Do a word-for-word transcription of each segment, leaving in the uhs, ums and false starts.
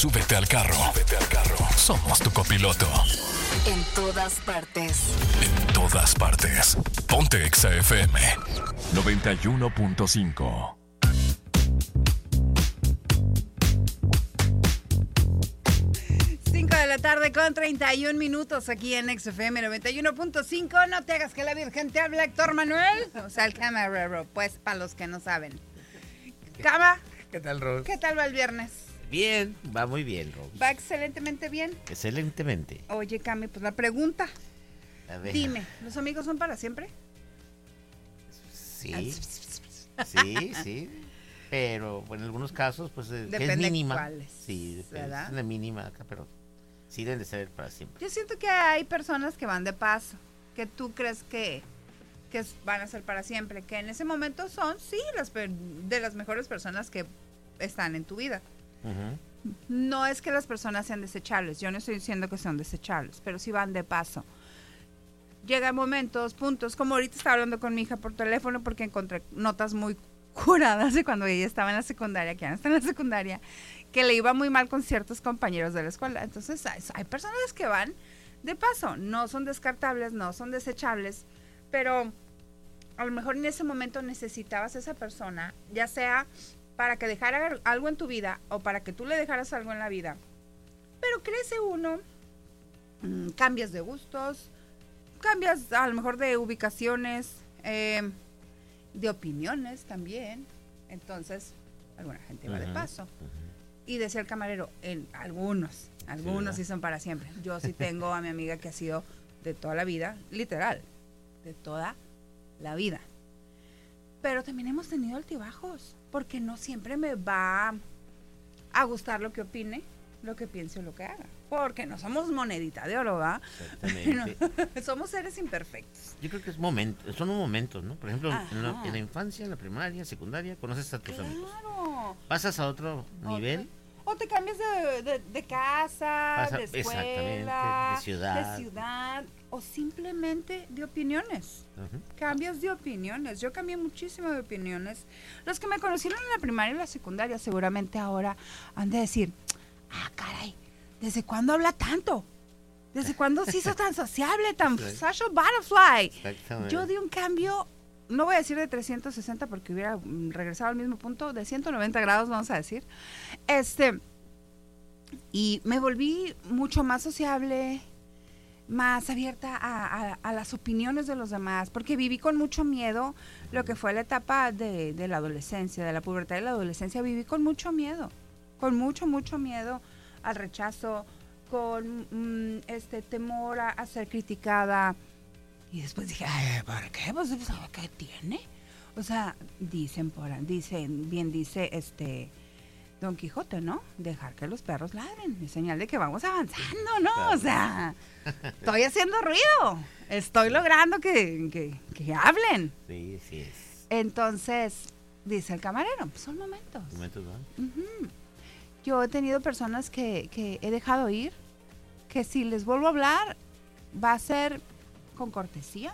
Súbete al carro. Súbete al carro. Somos tu copiloto. En todas partes. En todas partes. Ponte Exa F M noventa y uno punto cinco. cinco de la tarde con treinta y un minutos aquí en Exa F M noventa y uno punto cinco. No te hagas que la Virgen te hable, Héctor Manuel. O sea, el camarero, pues, para los que no saben. Cama. ¿Qué tal, Ros? ¿Qué tal va el viernes? Bien, va muy bien, Ros. ¿Va excelentemente bien? Excelentemente. Oye, Cami, pues la pregunta. A ver. Dime, ¿los amigos son para siempre? Sí, sí, sí. Pero en algunos casos, pues, eh, que Depende es mínima. cuáles, Sí, depende, ¿verdad? es una mínima acá, pero sí deben de ser para siempre. Yo siento que hay personas que van de paso, que tú crees que, que es- van a ser para siempre, que en ese momento son, sí, las per- de las mejores personas que están en tu vida. Ujú. No es que las personas sean desechables, yo no estoy diciendo que son desechables, pero sí van de paso. Llegan momentos, puntos, como ahorita estaba hablando con mi hija por teléfono porque encontré notas muy curadas de cuando ella estaba en la secundaria, que ya no está en la secundaria, que le iba muy mal con ciertos compañeros de la escuela. Entonces hay, hay personas que van de paso, no son descartables, no son desechables, pero a lo mejor en ese momento necesitabas a esa persona, ya sea para que dejara algo en tu vida o para que tú le dejaras algo en la vida. Pero crece uno, mm, cambias de gustos, cambias a lo mejor de ubicaciones, eh, de opiniones también. Entonces, alguna gente va de Ujú, paso. ujú. Y decía el camarero, en algunos, algunos ¿verdad? sí son para siempre. Yo sí tengo a mi amiga que ha sido de toda la vida, literal, de toda la vida. Pero también hemos tenido altibajos, porque no siempre me va a gustar lo que opine, lo que piense o lo que haga. Porque no somos monedita de oro, ¿verdad? Exactamente. No, somos seres imperfectos. Yo creo que es momento, son momentos, ¿no? Por ejemplo, en la, Ajá. en la infancia, en la primaria, secundaria, conoces a tus amigos. Claro. Pasas a otro nivel, O te cambias de, de- de casa, Pasa- de escuela, exactamente, de ciudad. de ciudad, o simplemente de opiniones. ujú, Cambias de opiniones. Yo cambié muchísimo de opiniones. Los que me conocieron en la primaria y la secundaria seguramente ahora han de decir, ah, caray, ¿desde cuándo habla tanto? ¿Desde cuándo se hizo tan sociable, tan Sí. social butterfly? exactamente. Yo di un cambio, no voy a decir de trescientos sesenta porque hubiera mm, regresado al mismo punto, de ciento noventa grados, vamos a decir. Este, y me volví mucho más sociable, más abierta a, a- a las opiniones de los demás, porque viví con mucho miedo lo que fue la etapa de, de la adolescencia, de la pubertad y la adolescencia, viví con mucho miedo, con mucho, mucho miedo al rechazo, con mm, este temor a, a ser criticada. Y después dije, ay, ¿por qué? Pues, ¿qué tiene? O sea, dicen por ahí, dicen, bien dice este Don Quijote, ¿no? Dejar que los perros ladren, es señal de que vamos avanzando, ¿no? Claro. O sea, estoy haciendo ruido, estoy logrando que, que, que hablen. Sí, sí es. Entonces, dice el camarero, pues son momentos. Momentos, ¿no? Ujú. Yo he tenido personas que, que he dejado ir, que si les vuelvo a hablar, va a ser con cortesía.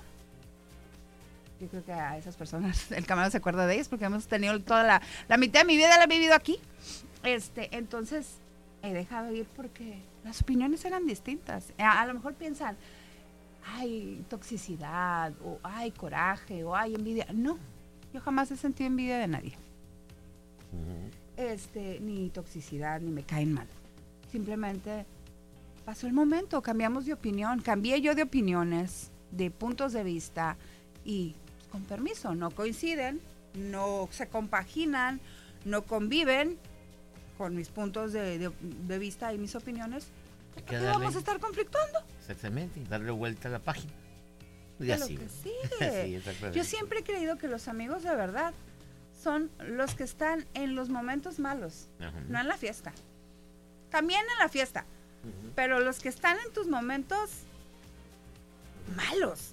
Yo creo que a esas personas, el camarero se acuerda de ellas, porque hemos tenido toda la, la mitad de mi vida la he vivido aquí. Este, entonces, he dejado ir porque las opiniones eran distintas. A, a lo mejor piensan, hay toxicidad, o hay coraje, o hay envidia. No, yo jamás he sentido envidia de nadie. Ujú. Este, ni toxicidad, ni me caen mal. Simplemente pasó el momento, cambiamos de opinión, cambié yo de opiniones, de puntos de vista y pues, con permiso, no coinciden, no se compaginan, no conviven con mis puntos de, de- de vista y mis opiniones. Hay ¿Por que qué darle- vamos a estar conflictuando? Exactamente, darle vuelta a la página. Y De así. lo que ¿verdad? sigue. Sí, exactamente. Yo siempre he creído que los amigos de verdad son los que están en los momentos malos, Ajá. no en la fiesta. También en la fiesta, Ujú. pero los que están en tus momentos malos,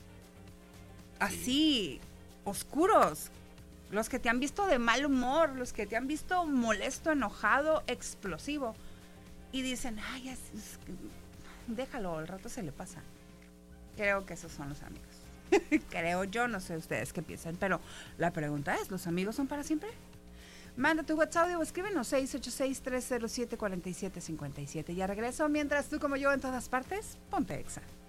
así, oscuros, los que te han visto de mal humor, los que te han visto molesto, enojado, explosivo, y dicen, ay, es- es que- déjalo, al rato se le pasa. Creo que esos son los amigos. Creo yo, no sé ustedes qué piensan, pero la pregunta es, ¿los amigos son para siempre? Manda tu WhatsApp o escríbenos seis ocho seis, tres cero siete, cuatro siete cinco siete. Ya regreso, mientras tú como yo en todas partes, ponte Exa.